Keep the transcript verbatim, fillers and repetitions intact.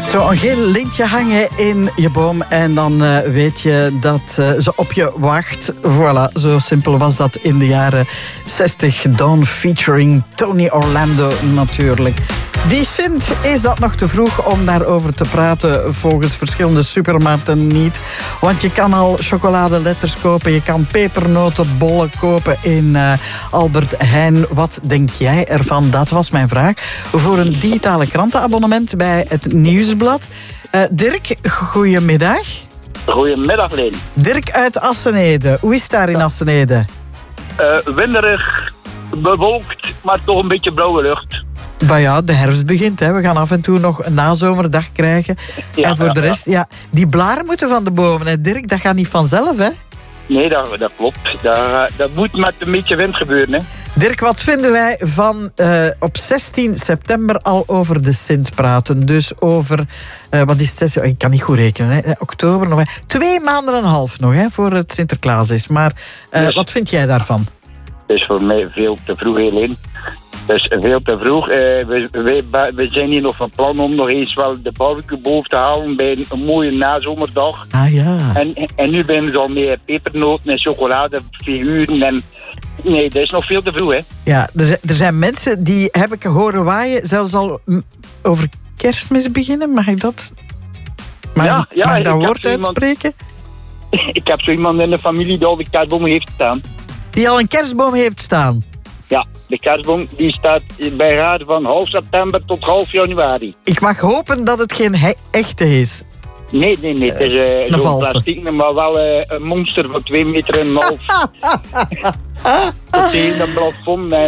Zo een geel lintje hangen in je boom en dan uh, weet je dat uh, ze op je wacht. Voilà, zo simpel was dat in de jaren zestig. Dawn featuring Tony Orlando natuurlijk. Die Sint, is dat nog te vroeg om daarover te praten? Volgens verschillende supermarkten niet. Want je kan al chocoladeletters kopen, je kan pepernotenbollen kopen in uh, Albert Heijn. Wat denk jij ervan? Dat was mijn vraag. Voor een digitale krantenabonnement bij het Nieuwsblad. Uh, Dirk, goedemiddag. Goedemiddag, Leen. Dirk uit Assenede. Hoe is het daar in Assenede? Uh, winderig, bewolkt, maar toch een beetje blauwe lucht. Maar ja, de herfst begint. Hè. We gaan af en toe nog een nazomerdag krijgen. Ja, en voor ja, de rest, ja. ja, die blaren moeten van de bomen. Hè. Dirk, dat gaat niet vanzelf, hè? Nee, dat, dat klopt. Dat, dat moet met een beetje wind gebeuren, hè. Dirk, wat vinden wij van uh, op zestien september al over de Sint praten? Dus over, uh, wat is het? Ik kan niet goed rekenen, hè? Oktober nog. Twee maanden en een half nog, hè, voor het Sinterklaas is. Maar uh, dus, wat vind jij daarvan? Het is voor mij veel te vroeg, Helene. Dus veel te vroeg. Uh, we, we, we zijn hier nog van plan om nog eens wel de barbecue boven te halen bij een, een mooie nazomerdag. Ah ja. En, en nu zijn we al met pepernoten en chocoladefiguren en... Nee, dat is nog veel te vroeg, hè. Ja, er zijn, er zijn mensen die heb ik horen waaien, zelfs al m- over Kerstmis beginnen. Mag ik dat, mag, ja, ja, mag ik dat ik woord uitspreken? Iemand, ik heb zo iemand in de familie die al de kerstboom heeft staan. Die al een kerstboom heeft staan? Ja, de kerstboom die staat bij raad van half september tot half januari. Ik mag hopen dat het geen he- echte is. Nee, nee, nee. Het is uh, zo'n plastic, maar wel uh, een monster van twee meter en een half. Tot tegen een plafond.